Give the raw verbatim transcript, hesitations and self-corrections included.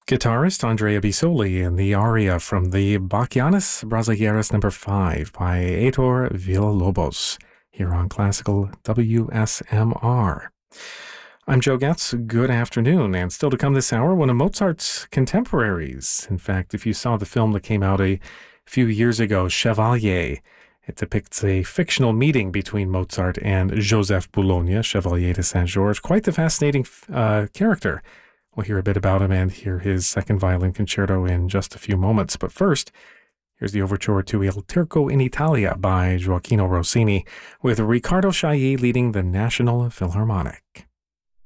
Guitarist Andrea Bisoli in the aria from the Bachianas Brasileiras number five by Heitor Villa-Lobos here on Classical W S M R. I'm Joe Getz. Good afternoon, and still to come this hour, one of Mozart's contemporaries. In fact, if you saw the film that came out a few years ago, Chevalier, it depicts a fictional meeting between Mozart and Joseph Boulogne, Chevalier de Saint-Georges. Quite the fascinating uh, character. We'll hear a bit about him and hear his second violin concerto in just a few moments. But first, here's the overture to Il Turco in Italia by Gioachino Rossini, with Riccardo Chailly leading the National Philharmonic.